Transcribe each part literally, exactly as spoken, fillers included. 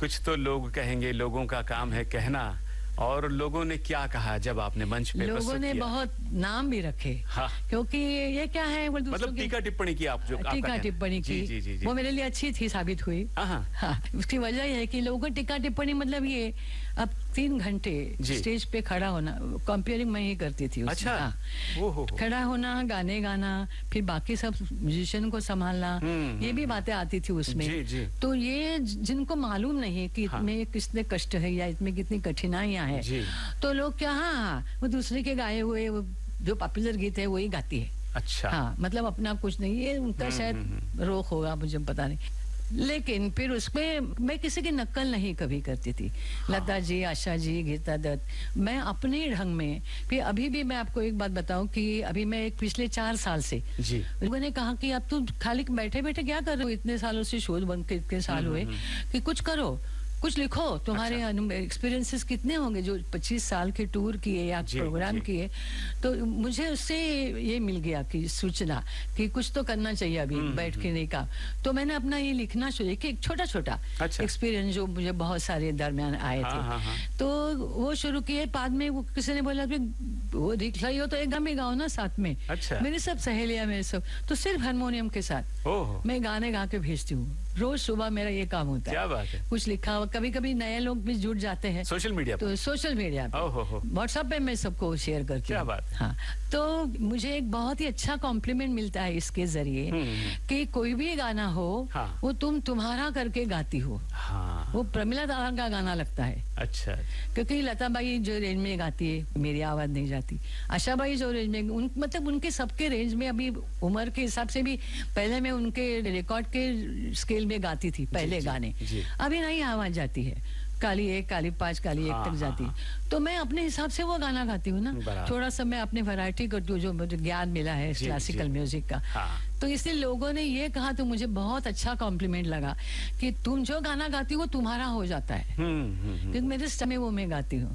कुछ तो लोग कहेंगे, लोगों का काम है कहना, और लोगों ने क्या कहा जब आपने मंच पे प्रस्तुत लोगों ने किया? बहुत नाम भी रखे। हाँ। क्योंकि ये क्या है, वो मतलब टीका टिप्पणी की आप जो टीका टिप्पणी की, जी, जी, जी, जी। वो मेरे लिए अच्छी थी, साबित हुई। हाँ। हाँ, उसकी वजह ये है कि लोगों को टीका टिप्पणी मतलब ये अब तीन घंटे स्टेज पे खड़ा होना, कंपेयरिंग मैं ही करती थी उसमें। अच्छा। हाँ। ओ हो हो। खड़ा होना, गाने गाना, फिर बाकी सब म्यूजिशियन को संभालना, ये भी बातें आती थी उसमें। जी, जी। तो ये जिनको मालूम नहीं कि हाँ। इसमें कितने कष्ट है या इसमें कितनी कठिनाइयां हैं, तो लोग क्या, हाँ वो दूसरे के गाए हुए वो जो पॉपुलर गीत है वही गाती है। अच्छा। हाँ, मतलब अपना कुछ नहीं, ये उनका शायद रोक होगा, मुझे पता नहीं। लेकिन फिर उसमें मैं किसी की नकल नहीं कभी करती थी। हाँ। लता जी, आशा जी, गीता दत्त, मैं अपने ढंग में। फिर अभी भी मैं आपको एक बात बताऊं कि अभी मैं एक पिछले चार साल से जी लोगों ने कहा कि अब तू खाली बैठे बैठे क्या कर रहे हो, इतने सालों से शोध बंद के इतने साल हुए कि कुछ करो, कुछ लिखो, तुम्हारे अच्छा। एक्सपीरियंसेस कितने होंगे जो पच्चीस साल के टूर किए या प्रोग्राम किए। तो मुझे उससे ये मिल गया कि सूचना कि कुछ तो करना चाहिए अभी बैठ के नहीं का। तो मैंने अपना ये लिखना शुरू किया, एक छोटा छोटा अच्छा। एक्सपीरियंस जो मुझे बहुत सारे दरमियान आए हाँ, थे हाँ, हाँ। तो वो शुरू किए। बाद में वो किसी ने बोला कि वो लिख रही हो तो एक गाना में गाओ ना साथ में। अच्छा। मेरी सब सहेलियां, मेरे सब, तो सिर्फ हारमोनियम के साथ मैं गाने गा के भेजती हूँ। रोज सुबह मेरा ये काम होता है। क्या बात है। कुछ लिखा, कभी कभी नए लोग भी जुड़ जाते हैं सोशल मीडिया तो सोशल मीडिया पे, व्हाट्सएप पे मैं सबको शेयर करती हूँ। क्या बात। हाँ, तो मुझे एक बहुत ही अच्छा कॉम्प्लीमेंट मिलता है इसके जरिए कि कोई भी गाना हो हाँ। वो तुम तुम्हारा करके गाती हो। हाँ। वो प्रमिला दास का गाना लगता है। अच्छा। क्योंकि लता बाई जो रेंज में गाती है मेरी आवाज नहीं जाती, आशा बाई जो रेंज में उन, मतलब उनके सबके रेंज में, अभी उम्र के हिसाब से भी पहले मैं उनके रिकॉर्ड के स्केल में गाती थी पहले जी, गाने जी। अभी नहीं आवाज जाती है, काली एक, काली पांच, काली हाँ, एक तक जाती हाँ, हाँ। तो मैं अपने हिसाब से वो गाना गाती हूँ ना, थोड़ा सा मैं अपने वैरायटी करती हूँ जो मुझे ज्ञान मिला है क्लासिकल म्यूजिक का। हाँ। तो इसलिए लोगों ने ये कहा तो मुझे बहुत अच्छा कॉम्प्लीमेंट लगा कि तुम जो गाना गाती हो तुम्हारा हो जाता है, क्योंकि मेरे समय वो मैं गाती हूँ।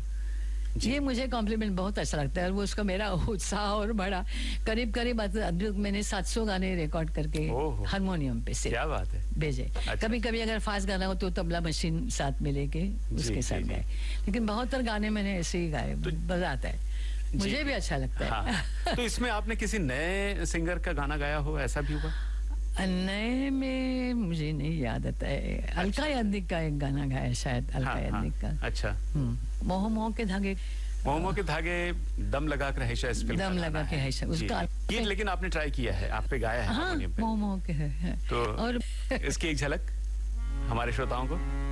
ये मुझे कॉम्प्लीमेंट बहुत अच्छा लगता है और वो उसका मेरा उत्साह और बढ़ा। करीब करीब मैंने सात सौ गाने रिकॉर्ड करके हारमोनियम पे से क्या बात है भेजे। अच्छा। कभी कभी अगर फास्ट गाना हो तो तबला मशीन साथ में लेके उसके साथ गाए, लेकिन बहुत गाने मैंने ऐसे ही गाए। तो मजा आता है, मुझे भी अच्छा लगता है। हाँ। तो इसमें आपने किसी नए सिंगर का गाना गाया हो, ऐसा भी हुआ? नए में मुझे नहीं याद आता है। अच्छा। अलका याग्निक का एक गाना गाया शायद, अलका हाँ, याग्निक का। अच्छा। मोह मोह के धागे, मोह मोह के धागे, दम लगा के है इस फिल्म, दम लगा के है उसका गीत, लेकिन आपने ट्राई किया है, आप पे गाया है हाँ, मोह मोह के है। तो और इसकी एक झलक हमारे श्रोताओं को।